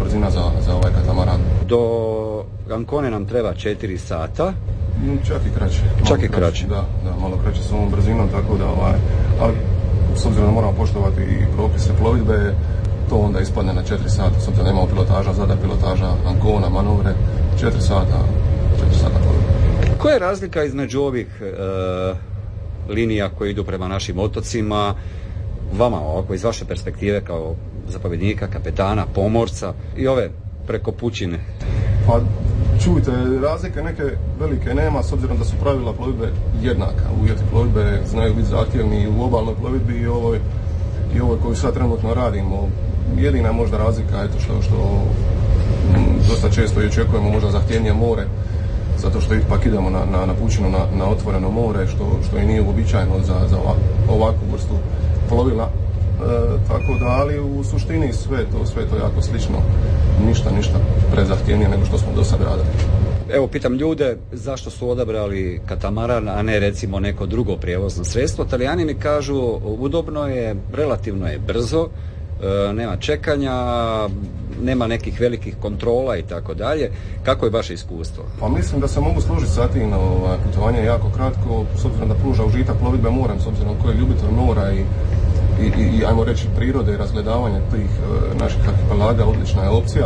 brzina za ovaj katamaran. Do Ancone nam treba 4 sata. Čak i kraće. Čak i kraće. Da, malo kraće s ovom brzinom, tako da ali s obzirom da moramo poštovati i propise plovidbe, to onda ispadne na 4 sata, s obzirom da imamo pilotaža Zadar, pilotaža Ancona, manovre, 4 sata plovidbe. Koja je razlika između ovih linija koje idu prema našim otocima, vama ovako iz vaše perspektive kao zapovjednika, kapetana, pomorca i ove preko pučine? Pa čujte, razlike neke velike nema, s obzirom da su pravila plovidbe jednaka. Uvjeti plovidbe znaju biti zahtjevni i u obalnoj plovidbi i ovoj koju sad trenutno radimo. Jedina možda razlika je to što dosta često i očekujemo možda zahtjevnije more, zato što ipak idemo na pučinu, na otvoreno more, što i nije uobičajeno za ovakvu vrstu plovila. Tako da, ali u suštini sve to jako slično, ništa prezahtjevnije nego što smo do sad radili. Evo, pitam ljude zašto su odabrali katamaran, a ne recimo neko drugo prijevozno sredstvo. Talijani mi kažu udobno je, relativno je brzo, nema čekanja, nema nekih velikih kontrola i tako dalje. Kako je vaše iskustvo? Pa mislim da se mogu složiti sa tim, putovanje je jako kratko, s obzirom da pruža užitak plovidbe morem, s obzirom ko je ljubitelj mora i ajmo reći prirode i razgledavanja tih naših arhipelaga, odlična je opcija.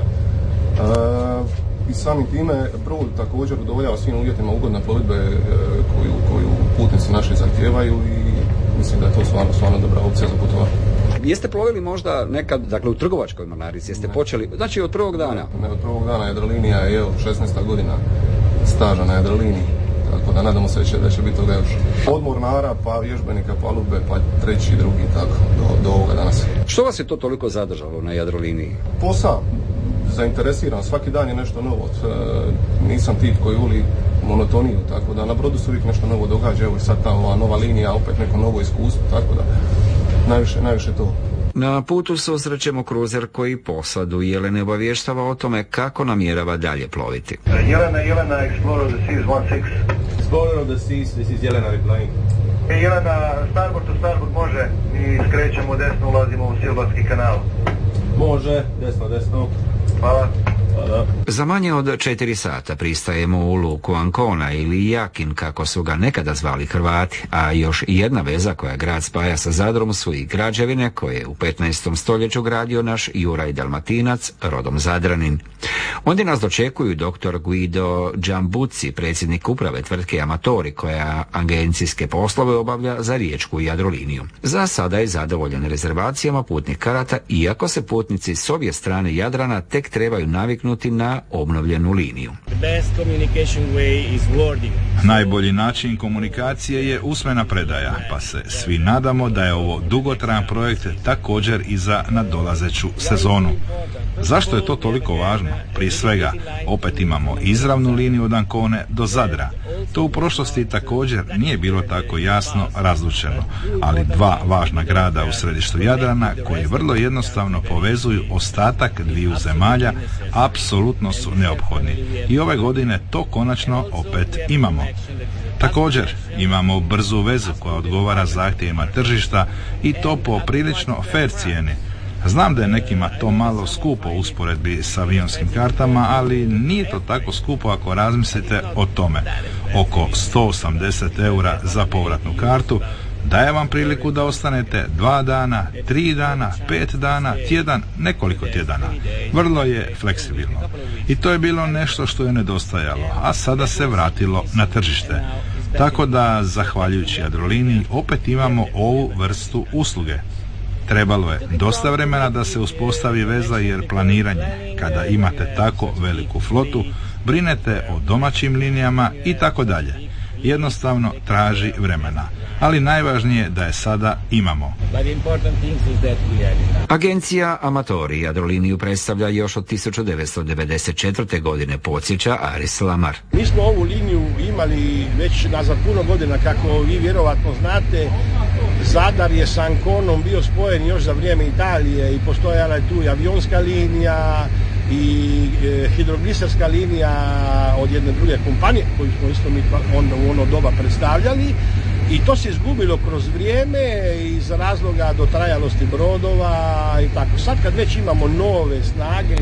I samim time brod također udovoljava svim uvjetima ugodne plovidbe koju putnici naši zahtijevaju i mislim da je to stvarno dobra opcija za putovanje. Jeste plovili možda nekad, dakle u trgovačkoj mornarici, jeste počeli, znači od prvog dana? Ne, od prvog dana. Jadrolinija je 16. godina staža na Jadroliniji, tako da nadamo se da će biti toga još. Od mornara pa vježbenika palube pa treći, drugi, tako do ovoga danas. Što vas je to toliko zadržalo na Jadroliniji? Posao, zainteresiran, svaki dan je nešto novo. Nisam tip koji voli monotoniju, tako da na brodu se uvijek nešto novo događa, evo i sad ta ova nova linija, opet neko novo iskustvo, tako da najviše to. Na putu susrećemo kruzer koji posadu Jelene obavještava o tome kako namjerava dalje ploviti. Jelena, Explorer of the Seas 1-6. Explorer of the Seas, this is Jelena replying. Jelena, starboard to starboard može i skrećemo desno, ulazimo u Silvarski kanal. Može, desno. Hvala. Za manje od 4 sata pristajemo u luku Ancona ili Jakin, kako su ga nekada zvali Hrvati, a još jedna veza koja grad spaja sa Zadrom su i građevine koje je u 15. stoljeću gradio naš Juraj Dalmatinac, rodom Zadranin. Ondje nas dočekuju dr. Guido Giambucci, predsjednik uprave tvrtke Amatori, koja agencijske poslove obavlja za riječku Jadroliniju. Za sada je zadovoljan rezervacijama putnih karata, iako se putnici s obje strane Jadrana tek trebaju naviknuti na obnovljenu liniju. Najbolji način komunikacije je usmena predaja, pa se svi nadamo da je ovo dugotrajan projekt također i za nadolazeću sezonu. Zašto je to toliko važno? Prije svega, opet imamo izravnu liniju od Ancone do Zadra. To u prošlosti također nije bilo tako jasno razlučeno, ali dva važna grada u središtu Jadrana koji vrlo jednostavno povezuju ostatak dviju zemalja apsolutno su neophodni. I ove godine to konačno opet imamo. Također imamo brzu vezu koja odgovara zahtjevima tržišta i to po prilično fair cijeni. Znam da je nekima to malo skupo u usporedbi s avionskim kartama, ali nije to tako skupo ako razmislite o tome. Oko 180 eura za povratnu kartu daje vam priliku da ostanete 2 dana, 3 dana, 5 dana, tjedan, nekoliko tjedana. Vrlo je fleksibilno. I to je bilo nešto što je nedostajalo, a sada se vratilo na tržište. Tako da, zahvaljujući Jadroliniji, opet imamo ovu vrstu usluge. Trebalo je dosta vremena da se uspostavi veza, jer planiranje, kada imate tako veliku flotu, brinete o domaćim linijama i tako dalje. Jednostavno traži vremena, ali najvažnije da je sada imamo. Agencija Amatori Jadroliniju predstavlja još od 1994. godine, podsjeća Aris Lamar. Mi smo ovu liniju imali već nazad puno godina, kako vi vjerovatno znate. Zadar je s Anconom bio spojen još za vrijeme Italije i postojala je tu i avionska linija i hidrogliserska linija od jedne druge kompanije koju smo isto mi onda u ono doba predstavljali, i to se izgubilo kroz vrijeme iz razloga dotrajalosti brodova i tako. Sad kad već imamo nove snage